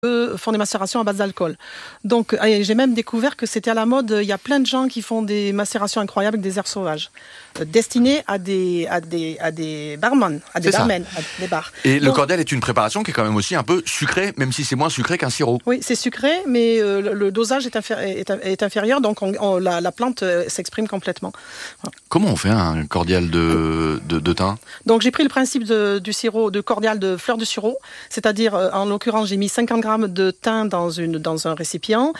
font des macérations à base d'alcool. Donc, j'ai même découvert que c'était à la mode. Il y a plein de gens qui font des macérations incroyables avec des herbes sauvages, destinées à des barman, à des barmen, à des bars. Et le cordial est une préparation qui est quand même aussi un peu sucrée, même si c'est moins sucré qu'un sirop. Oui, c'est sucré, mais le dosage est inférieur, donc la plante s'exprime complètement. Voilà. Comment on fait un cordial de thym ? Donc, j'ai pris le principe du sirop, de cordial de fleurs de sureau, c'est-à-dire, en l'occurrence, j'ai mis 50 grammes de thym dans un récipient,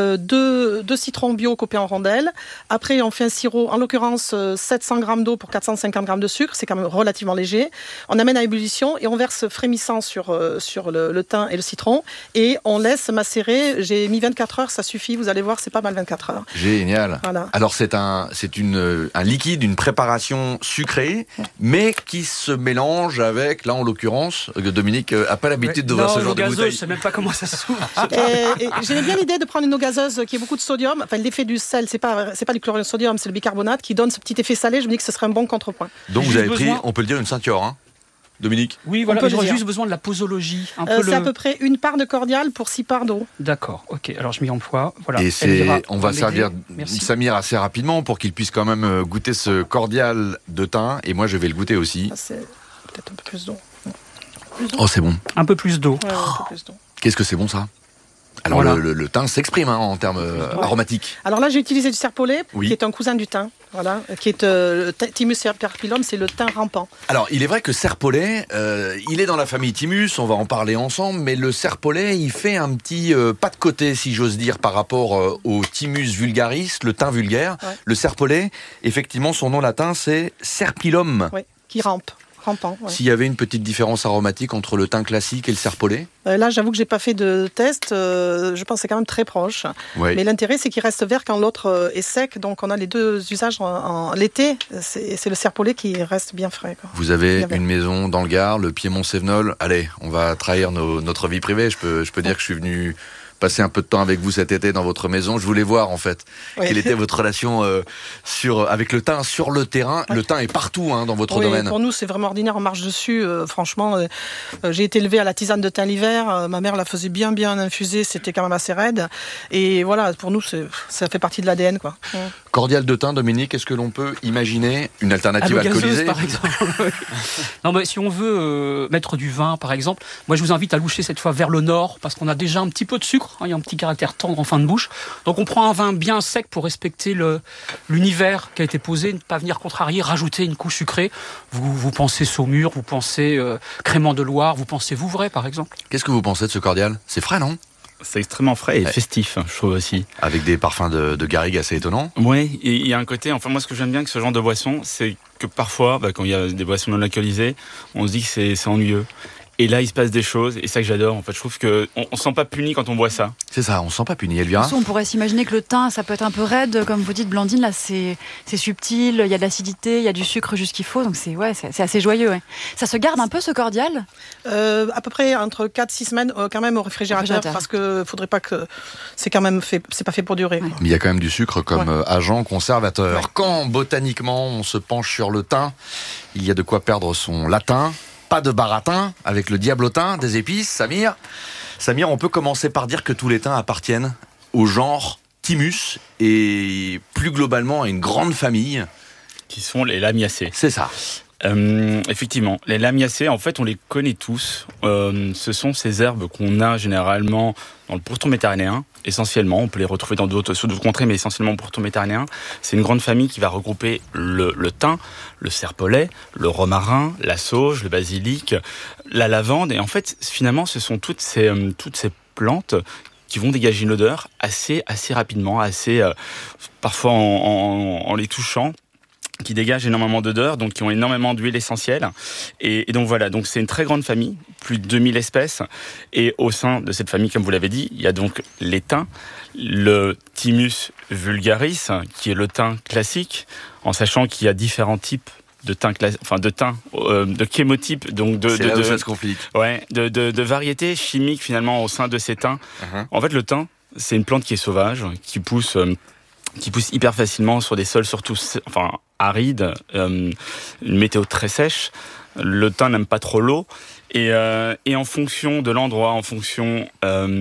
deux citrons bio coupés en rondelles. Après, on fait un sirop, en l'occurrence 700 grammes d'eau pour 450 grammes de sucre, c'est quand même relativement léger. On amène à ébullition et on verse frémissant sur le thym et le citron et on laisse macérer. J'ai mis 24 heures, ça suffit, vous allez voir, c'est pas mal 24 heures. Génial. Voilà. Alors c'est un liquide, une préparation sucrée, mais qui se mélange avec, là en l'occurrence, Dominique n'a pas l'habitude d'ouvrir ce genre de bouteille. Je sais même pas comment ça s'ouvre. Et j'aimais bien l'idée de prendre une eau gazeuse qui a beaucoup de sodium. Enfin, l'effet du sel, c'est pas du chlorure de sodium, c'est le bicarbonate qui donne ce petit effet salé. Je me dis que ce serait un bon contrepoint. Donc vous avez pris, on peut le dire, une ceinture, hein, Dominique ? Oui, voilà, j'aurais juste besoin de la posologie. C'est à peu près une part de cordial pour 6 parts d'eau. D'accord, ok. Alors je m'y emploie. Voilà. Et on va servir Samir assez rapidement pour qu'il puisse quand même goûter ce cordial de thym. Et moi, je vais le goûter aussi. Ça, c'est peut-être un peu plus d'eau. Oh, c'est bon. Un peu plus d'eau. Ouais, un peu plus d'eau. Qu'est-ce que c'est bon, ça ? Alors, voilà. le thym s'exprime en termes aromatiques. Alors là, j'ai utilisé du serpolet, oui, qui est un cousin du thym. Voilà, qui est Thymus serpilum, c'est le thym rampant. Alors, il est vrai que serpolet, il est dans la famille Thymus, on va en parler ensemble, mais le serpolet, il fait un petit pas de côté, si j'ose dire, par rapport au Thymus vulgaris, le thym vulgaire. Ouais. Le serpolet, effectivement, son nom latin, c'est serpilum. Oui, qui rampe. Rampant, ouais. S'il y avait une petite différence aromatique entre le thym classique et le serpolet ? Là, j'avoue que j'ai pas fait de test. Je pense que c'est quand même très proche. Ouais. Mais l'intérêt, c'est qu'il reste vert quand l'autre est sec. Donc, on a les deux usages en l'été. C'est le serpolet qui reste bien frais, quoi. Vous avez une maison dans le Gard, le Piémont-Sévenol. Allez, on va trahir notre vie privée. Je peux dire que je suis venu passer un peu de temps avec vous cet été dans votre maison. Je voulais voir, en fait, quelle était votre relation avec le thym sur le terrain. Le thym est partout dans votre domaine. Pour nous, c'est vraiment ordinaire. On marche dessus. Franchement, j'ai été élevée à la tisane de thym l'hiver. Ma mère la faisait bien infuser. C'était quand même assez raide. Et voilà, pour nous, ça fait partie de l'ADN, quoi. Cordial de thym, Dominique, est-ce que l'on peut imaginer une alternative alcoolisée, par exemple? Non, mais si on veut mettre du vin, par exemple, moi, je vous invite à loucher cette fois vers le nord, parce qu'on a déjà un petit peu de sucre. Il y a un petit caractère tendre en fin de bouche. Donc on prend un vin bien sec pour respecter l'univers qui a été posé, ne pas venir contrarier, rajouter une couche sucrée. Vous pensez Saumur, vous pensez Crémant de Loire, vous pensez Vouvray par exemple. Qu'est-ce que vous pensez de ce cordial ? C'est frais, non ? C'est extrêmement frais et festif, je trouve aussi. Avec des parfums de garrigue assez étonnants. Oui, et il y a un côté, enfin moi ce que j'aime bien avec ce genre de boisson, c'est que parfois, quand il y a des boissons non alcoolisées, on se dit que c'est ennuyeux. Et là, il se passe des choses, et c'est ça que j'adore. En fait, je trouve qu'on ne se sent pas puni quand on boit ça. C'est ça, on ne se sent pas puni, Elvira. On pourrait s'imaginer que le thym, ça peut être un peu raide, comme vous dites, Blandine. Là, c'est subtil, il y a de l'acidité, il y a du sucre juste qu'il faut, donc c'est assez joyeux. Ouais. Ça se garde un peu, ce cordial ? À peu près entre 4-6 semaines, quand même au réfrigérateur, parce que faudrait pas que... C'est quand même fait, c'est pas fait pour durer. Ouais. Mais il y a quand même du sucre comme agent conservateur. Ouais. Quand, botaniquement, on se penche sur le thym, il y a de quoi perdre son latin. Pas de baratin avec le diablotin des épices, Samir. Samir, on peut commencer par dire que tous les thym appartiennent au genre Thymus et plus globalement à une grande famille. Qui sont les lamiacées. C'est ça. Effectivement, les lamiacées, en fait, on les connaît tous. Ce sont ces herbes qu'on a généralement dans le pourtour méditerranéen, essentiellement. On peut les retrouver dans d'autres contrées, mais essentiellement au pourtour méditerranéen. C'est une grande famille qui va regrouper le thym, le serpolet, le romarin, la sauge, le basilic, la lavande. Et en fait, finalement, ce sont toutes ces plantes qui vont dégager une odeur assez rapidement, parfois en les touchant, qui dégagent énormément d'odeurs, donc qui ont énormément d'huile essentielle. Et donc voilà, donc c'est une très grande famille, plus de 2000 espèces. Et au sein de cette famille, comme vous l'avez dit, il y a donc les thym, le Thymus vulgaris, qui est le thym classique, en sachant qu'il y a différents types de thym, de chémotypes, donc de variétés chimiques finalement au sein de ces thym. En fait, le thym, c'est une plante qui est sauvage, qui pousse hyper facilement sur des sols surtout arides, une météo très sèche. Le thym n'aime pas trop l'eau. Et en fonction de l'endroit, en fonction